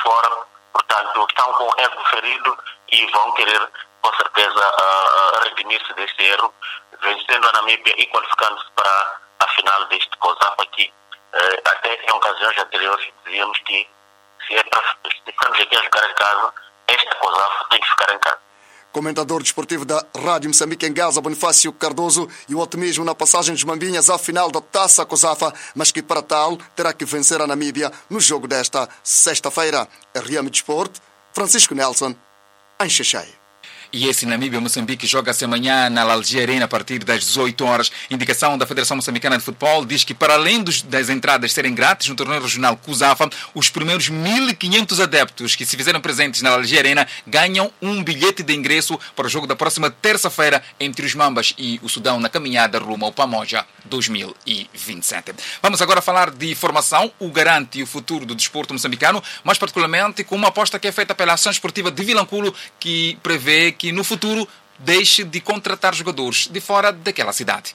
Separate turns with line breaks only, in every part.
fora, portanto, estão com o ego ferido e vão querer, com certeza, redimir-se desse erro, vencendo a Namíbia e qualificando-se para a final deste COSAF aqui. Até em ocasiões anteriores dizíamos que se estamos aqui a jogar em casa, esta COSAF tem que ficar em casa.
Comentador desportivo da Rádio Moçambique em Gaza, Bonifácio Cardoso, e o otimismo na passagem dos Mambinhas à final da Taça COSAFA, mas que para tal terá que vencer a Namíbia no jogo desta sexta-feira. RM Desporto, Francisco Nelson, em Xexai.
E esse Namíbia-Moçambique joga-se amanhã na Alger Arena a partir das 18 horas. Indicação da Federação Moçambicana de Futebol diz que, para além das entradas serem grátis no torneio regional COSAFA, os primeiros 1.500 adeptos que se fizeram presentes na Alger Arena ganham um bilhete de ingresso para o jogo da próxima terça-feira entre os Mambas e o Sudão na caminhada rumo ao Pamoja 2027. Vamos agora falar de formação, o garante e o futuro do desporto moçambicano, mais particularmente com uma aposta que é feita pela Ação Esportiva de Vilanculo, que prevê que no futuro deixe de contratar jogadores de fora daquela cidade.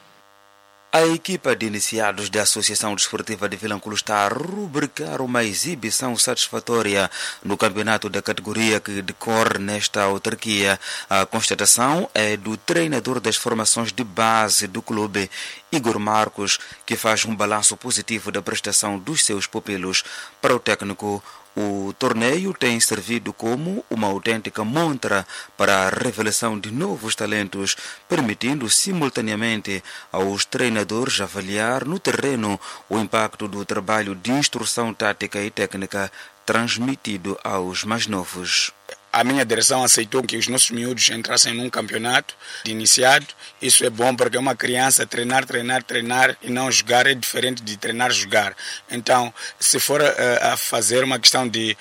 A equipa de iniciados da Associação Desportiva de Vilanculo está a rubricar uma exibição satisfatória no campeonato da categoria que decorre nesta autarquia. A constatação é do treinador das formações de base do clube, Igor Marcos, que faz um balanço positivo da prestação dos seus pupilos. Para o técnico, o torneio tem servido como uma autêntica montra para a revelação de novos talentos, permitindo simultaneamente aos treinadores avaliar no terreno o impacto do trabalho de instrução tática e técnica transmitido aos mais novos.
A minha direção aceitou que os nossos miúdos entrassem num campeonato de iniciado. Isso é bom porque uma criança treinar e não jogar é diferente de treinar e jogar. Então, se for a fazer uma questão de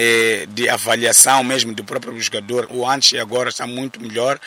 avaliação mesmo do próprio jogador, o antes e agora está muito melhor.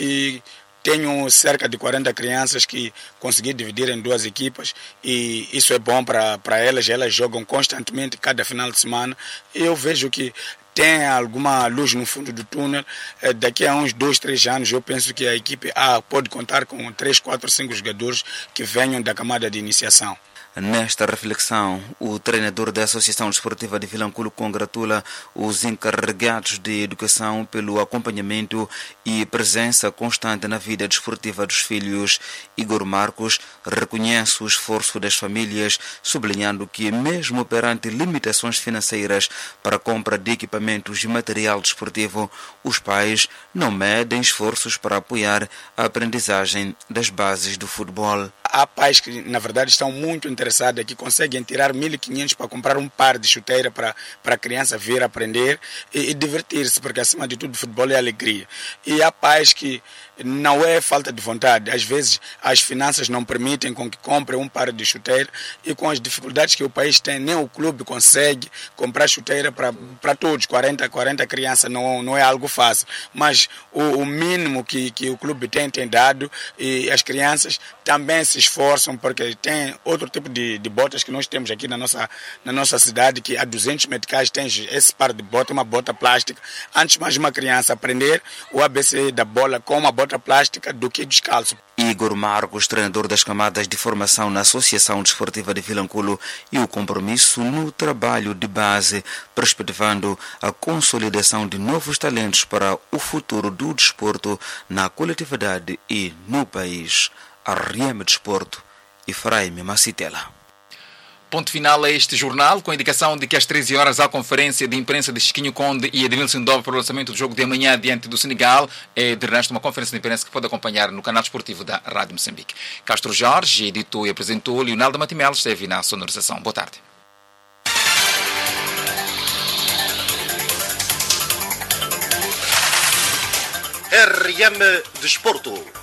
E tenho cerca de 40 crianças que consegui dividir em duas equipas e isso é bom para elas. Elas jogam constantemente cada final de semana e eu vejo que tem alguma luz no fundo do túnel. Daqui a uns 2, 3 anos eu penso que a equipe pode contar com 3, 4, 5 jogadores que venham da camada de iniciação.
Nesta reflexão, o treinador da Associação Desportiva de Vilanculo congratula os encarregados de educação pelo acompanhamento e presença constante na vida desportiva dos filhos. Igor Marcos reconhece o esforço das famílias, sublinhando que, mesmo perante limitações financeiras para a compra de equipamentos e material desportivo, os pais não medem esforços para apoiar a aprendizagem das bases do futebol.
Há pais que, na verdade, estão muito interessados, que conseguem tirar 1.500 para comprar um par de chuteira para a criança vir aprender e divertir-se, porque, acima de tudo, o futebol é alegria. E há pais que não é falta de vontade. Às vezes, as finanças não permitem com que compre um par de chuteira e com as dificuldades que o país tem, nem o clube consegue comprar chuteira para todos. 40 crianças não é algo fácil. Mas o mínimo que o clube tem dado e as crianças também se esforçam porque tem outro tipo de botas que nós temos aqui na nossa cidade, que há 200 meticais tem esse par de bota, uma bota plástica. Antes mais uma criança aprender o ABC da bola com uma bota plástica do que descalço.
Igor Marcos, treinador das camadas de formação na Associação Desportiva de Vilanculo, e o compromisso no trabalho de base, perspectivando a consolidação de novos talentos para o futuro do desporto na coletividade e no país. RM Desporto, Efraim Macitela.
Ponto final a este jornal, com a indicação de que às 13 horas há conferência de imprensa de Chiquinho Conde e Edmilson Dove para o lançamento do jogo de amanhã diante do Senegal. É de resto uma conferência de imprensa que pode acompanhar no canal esportivo da Rádio Moçambique. Castro Jorge editou e apresentou. Leonardo Matimelo esteve na sonorização. Boa tarde.
RM Desporto.